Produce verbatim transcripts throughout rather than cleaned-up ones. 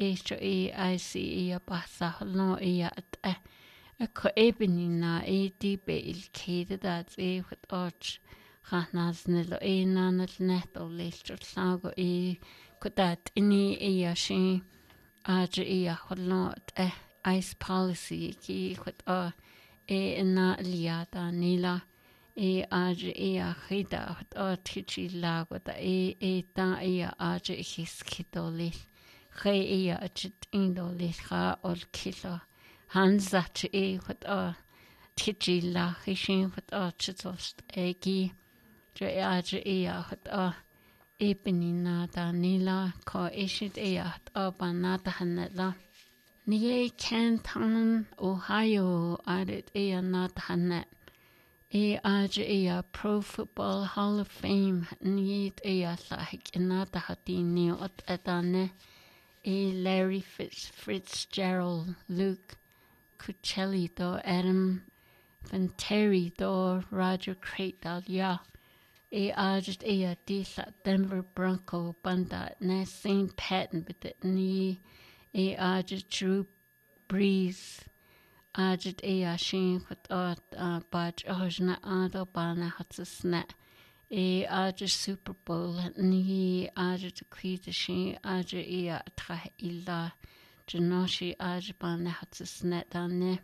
eistro e aisi ia passa no ia at a co ebony na e deep il kede dat e wat arch Rachnas nilo e nanat net o leistro sago e kudat ini ia shi aja ia holnot e ice policy ki kwat a e na liata nila e aja ia khida hat a tichi lago da e e ta ia aja hiskidoli khe ia achit indoli kha ol kilo hanzat e kwat a tichi la hishin kwat a chitost e gi je aja ia hat a e penina da nila ko ishit ia hat a banata hanela Ni Canton, Ohio, added a not hanet. A aja Pro Football Hall of Fame, need a like another hatini at adane. A Larry Fitz Fitzgerald, Luke Cuccelli, do Adam Venteri, do Roger Craig, ya. A aja a disa Denver Bronco, banda, ne Saint Patton, but it ni. E aja Drew Brees aja e a shin wat art a badge ojna ado bana hatsna e aja Super Bowl ni aja de kwita shin aja e a tra illa jnoshi aja bana hatsna dane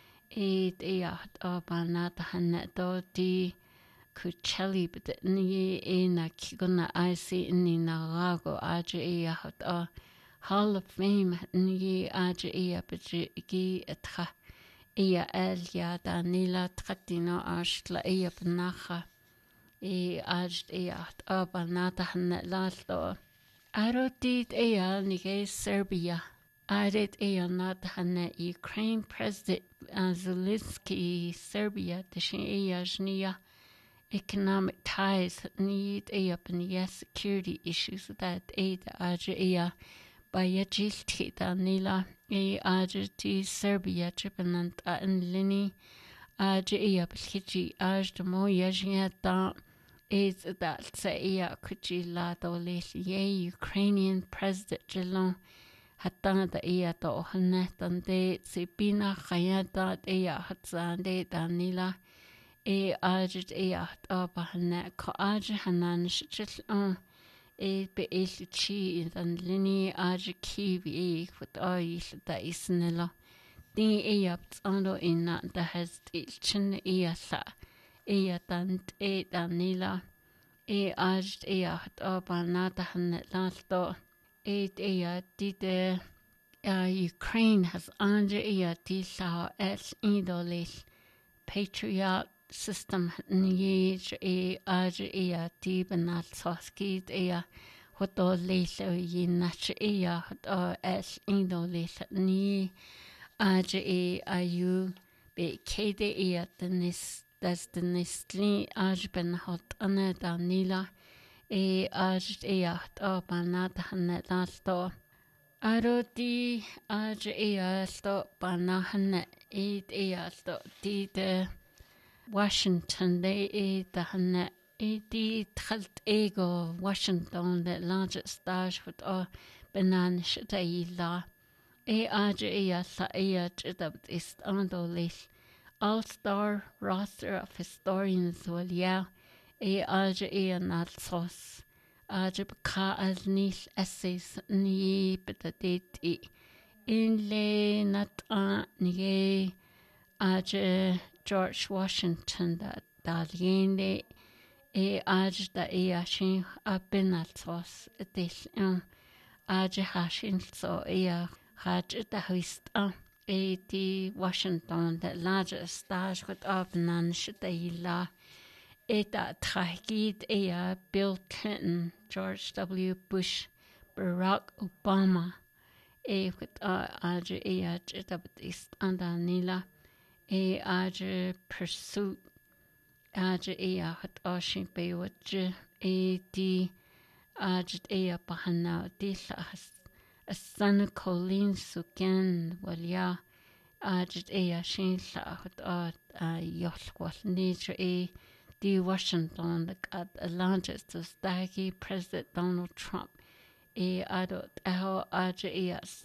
e e a hat bana ta hanna do di Cuccelli but ni e na kigona I see ni na rago aja e a hat Hall of Fame ni aja ia bji gi etra ia elia da nila tratino ashla ia bnacha e aj ia abanata hanna lasto arotit ia nige Serbia arit ia not hanna Ukraine President Zelensky Serbia tishin ia jnia economic ties need ia bnia security issues that aid aja ia Bayajilti Danila e Ajati Serbia Tripanant and Lini Aja Pchiji Aj the Mo Yajata is that Saya Kuchi Lado Ye Ukrainian President Jelon Hatana da Ea to Hanetan de Sipina Hayata Ea Hatzande Danila e Ajat Ea Abahane Ko Aja Hanan Shitl E be eil chi in an lini aja kiwi e wat oil da isnella. Ding e abt ando inna da has il chin e sa e atant e danila e aj e at abanata han lasto e e dide Ukraine has anja e disa es idolis patriot system ni e aj e di banal soskid e hoto leso yin nach e hoto es indolis ni aj e ayu be kede e denis das denisli aj ben hot ana danila e aj e hoto banat han lasto aro di aj e sto banahan e e sto di de Washington, they e the hanna e di talt ego Washington, the largest stage with a banana shitaila. E aja e sa e jidab is andolis. All star roster of historians will ya e aja e not sauce. Aja baka as nis essays ni betatit e. In le not a ni aja George Washington da daliende e aj da e ashin a benaltos this um aj hashin so e haj da hoist e di Washington the largest stage with abnan shtaila e da tragid e Bill Clinton George W Bush Barack Obama e with aj e aj da ist andanila e aja pursuit aja e hat ashin bewatje e di aja e bahana di has a sana colleen suken walya aja e ashin sa hat a yoskwal nature e di Washington the at the largest stagi President Donald Trump e adot aho aja e